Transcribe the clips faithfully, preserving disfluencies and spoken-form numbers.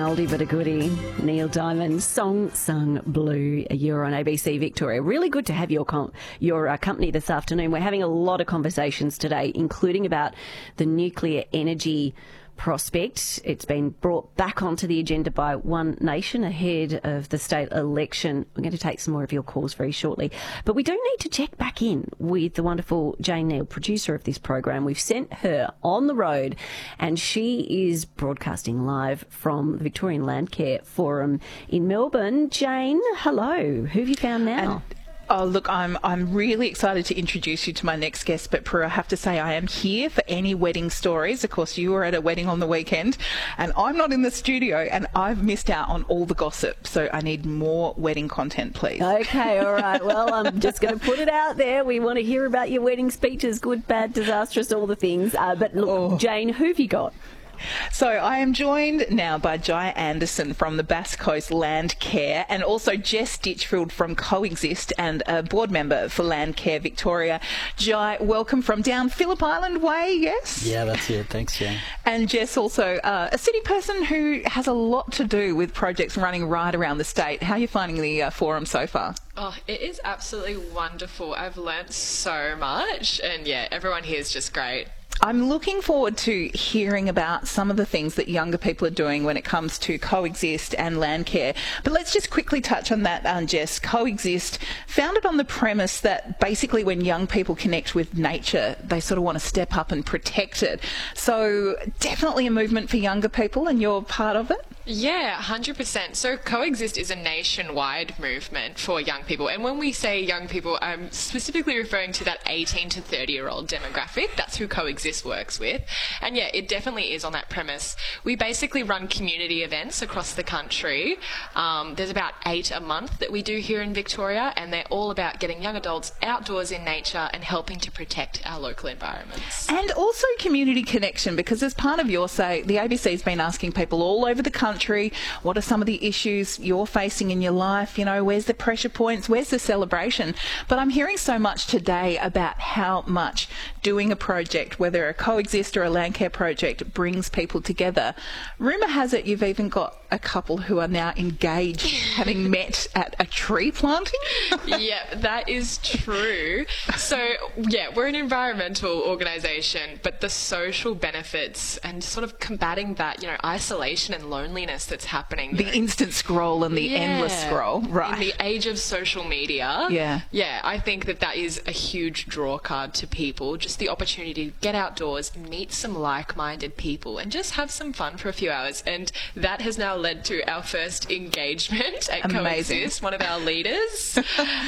oldie but a goodie. Neil Diamond, Song Sung Blue. You're on A B C Victoria. Really good to have your com- your uh, company this afternoon. We're having a lot of conversations today, including about the nuclear energy prospect. It's been brought back onto the agenda by One Nation ahead of the state election. We're going to take some more of your calls very shortly. But we do need to check back in with the wonderful Jane Neal, producer of this program. We've sent her on the road and she is broadcasting live from the Victorian Landcare Forum in Melbourne. Jane, hello. Who have you found now? And Oh, look, I'm I'm really excited to introduce you to my next guest, but Prue, I have to say I am here for any wedding stories. Of course, you were at a wedding on the weekend, and I'm not in the studio, and I've missed out on all the gossip, so I need more wedding content, please. Okay, all right. Well, I'm just going to put it out there. We want to hear about your wedding speeches, good, bad, disastrous, all the things. Uh, but look, oh. Jane, who have you got? So I am joined now by Jai Anderson from the Bass Coast Landcare and also Jess Ditchfield from Coexist and a board member for Landcare Victoria. Jai, welcome from down Phillip Island way, yes? Yeah, that's it. Thanks, Jane. And Jess also uh, a city person who has a lot to do with projects running right around the state. How are you finding the uh, forum so far? Oh, it is absolutely wonderful. I've learnt so much and yeah, everyone here is just great. I'm looking forward to hearing about some of the things that younger people are doing when it comes to Coexist and Landcare. But let's just quickly touch on that, um, Jess. Coexist, founded on the premise that basically when young people connect with nature, they sort of want to step up and protect it. So definitely a movement for younger people, and you're part of it? Yeah, one hundred percent. So Coexist is a nationwide movement for young people. And when we say young people, I'm specifically referring to that eighteen to thirty-year-old demographic. That's who Coexist works with. And yeah, it definitely is on that premise. We basically run community events across the country. Um, there's about eight a month that we do here in Victoria, and they're all about getting young adults outdoors in nature and helping to protect our local environments. And also community connection, because as part of your say, the A B C's been asking people all over the country, what are some of the issues you're facing in your life? You know, where's the pressure points? Where's the celebration? But I'm hearing so much today about how much doing a project, whether a Coexist or a Landcare project, brings people together. Rumour has it you've even got a couple who are now engaged, having met at a tree planting. Yeah, that is true. So, yeah, we're an environmental organisation, but the social benefits and sort of combating that, you know, isolation and loneliness that's happening. The know. instant scroll and the yeah. endless scroll, right. In the age of social media, yeah. yeah, I think that that is a huge draw card to people, just the opportunity to get outdoors, meet some like-minded people and just have some fun for a few hours. And that has now led to our first engagement at Amazing. Coexist, one of our leaders.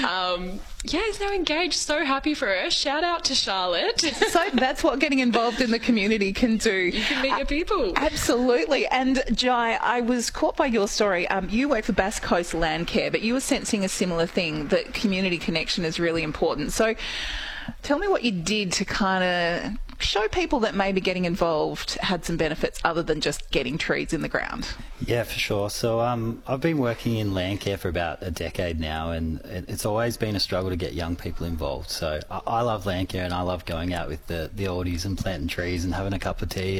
um, yeah, is now engaged. So happy for her. Shout out to Charlotte. So that's what getting involved in the community can do. You can meet your people. Absolutely. And Jai, I was caught by your story. Um, you work for Bass Coast Landcare, but you were sensing a similar thing, that community connection is really important. So tell me what you did to kind of show people that maybe getting involved had some benefits other than just getting trees in the ground. Yeah, for sure. So um, I've been working in Landcare for about a decade now, and it, it's always been a struggle to get young people involved. So I, I love Landcare and I love going out with the, the oldies and planting trees and having a cup of tea